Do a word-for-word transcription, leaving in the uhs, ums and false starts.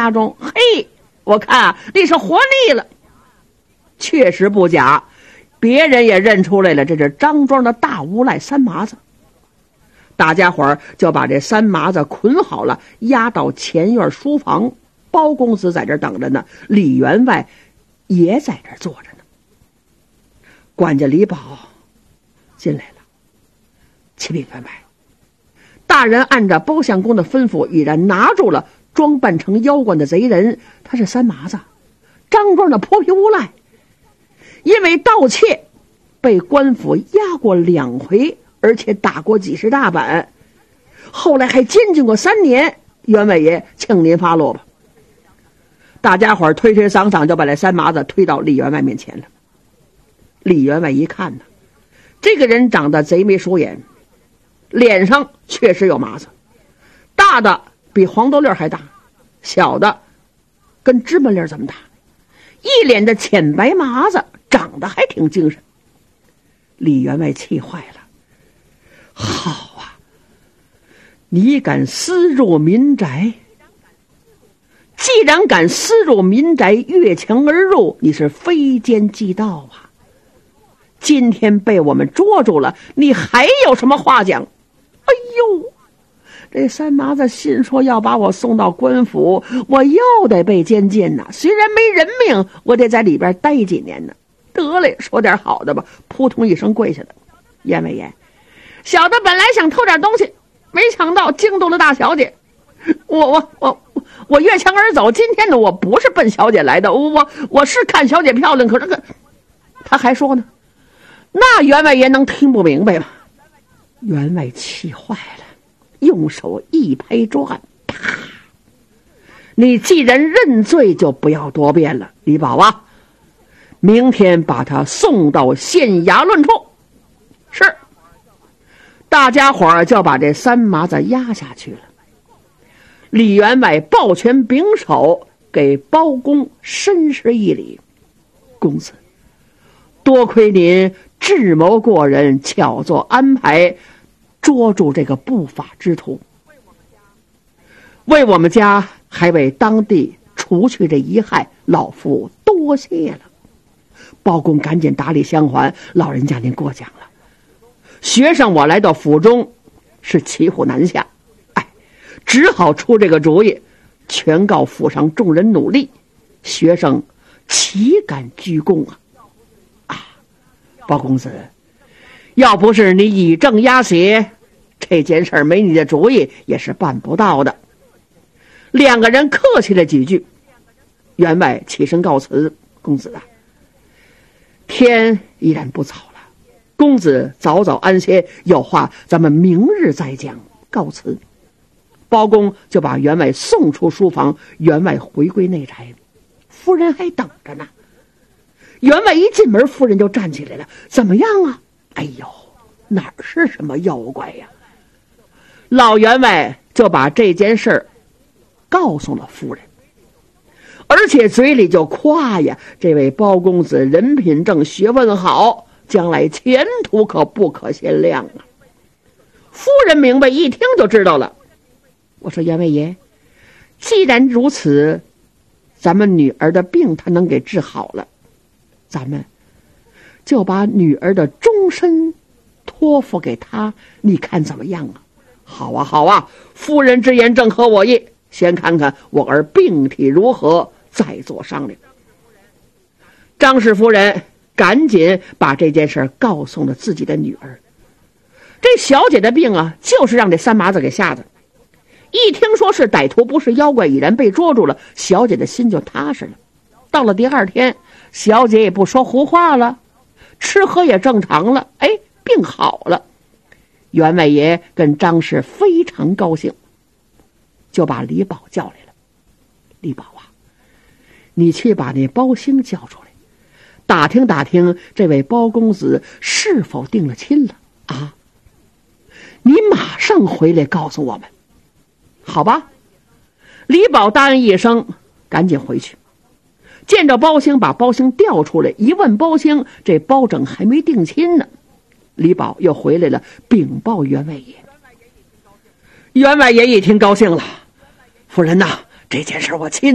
家中。嘿，我看啊，你是活腻了。确实不假，别人也认出来了，这是张庄的大无赖三麻子。大家伙儿就把这三麻子捆好了，押到前院书房。包公子在这等着呢，李员外也在这坐着呢。管家李宝进来了，启禀员外，大人按照包相公的吩咐，已然拿住了装扮成妖怪的贼人，他是三麻子，张庄的泼皮无赖，因为盗窃被官府押过两回，而且打过几十大板，后来还监禁过三年。员外爷，请您发落吧。大家伙推推搡搡就把这三麻子推到李员外面前了。李员外一看呢，这个人长得贼眉鼠眼，脸上确实有麻子，大的比黄豆粒还大，小的跟芝麻粒这么大，一脸的浅白麻子，长得还挺精神。李员外气坏了，好啊，你敢私入民宅？既然敢私入民宅，越墙而入，你是非奸即盗啊！今天被我们捉住了，你还有什么话讲？哎呦，这三麻子心说要把我送到官府，我又得被监禁呐。虽然没人命，我得在里边待几年呢。得嘞，说点好的吧，扑通一声跪下了。员外爷，小的本来想偷点东西，没想到惊动了大小姐。我我我我越墙而走，今天呢，我不是奔小姐来的，我我我是看小姐漂亮，可是个他还说呢，那员外爷能听不明白吗？员外气坏了，用手一拍桌案，啪！你既然认罪，就不要多辩了。李宝啊，明天把他送到县衙论处。是。大家伙儿就把这三麻子押下去了。李员外抱拳秉手，给包公深施一礼。公子，多亏您智谋过人，巧做安排，捉住这个不法之徒，为我们家还为当地除去这遗害，老夫多谢了。包公赶紧打理相还，老人家您过奖了。学生我来到府中是骑虎难下，哎，只好出这个主意，全告府上众人努力，学生岂敢居功啊！啊，包公子，要不是你以正压邪，这件事没你的主意也是办不到的。两个人客气了几句，员外起身告辞。公子啊，天依然不早了，公子早早安歇，有话咱们明日再讲。告辞。包公就把员外送出书房，员外回归内宅，夫人还等着呢。员外一进门，夫人就站起来了。怎么样啊？哎呦，哪是什么妖怪呀？老员外就把这件事告诉了夫人，而且嘴里就夸呀，这位包公子人品正，学问好，将来前途可不可限量啊。夫人明白，一听就知道了。我说员外爷，既然如此，咱们女儿的病他能给治好了，咱们就把女儿的终身托付给他，你看怎么样啊？好啊好啊，夫人之言正合我意，先看看我儿病体如何，再做商量。张氏夫人赶紧把这件事告诉了自己的女儿。这小姐的病啊，就是让这三麻子给吓的。一听说是歹徒不是妖怪，已然被捉住了，小姐的心就踏实了。到了第二天，小姐也不说胡话了，吃喝也正常了，哎，病好了。员外爷跟张氏非常高兴，就把李宝叫来了。李宝啊，你去把那包兴叫出来，打听打听这位包公子是否定了亲了啊？你马上回来告诉我们，好吧？李宝答应一声，赶紧回去。见着包兴，把包兴调出来，一问包兴，这包拯还没定亲呢。李宝又回来了，禀报员外爷。员外爷一听高兴了，夫人呐，这件事我亲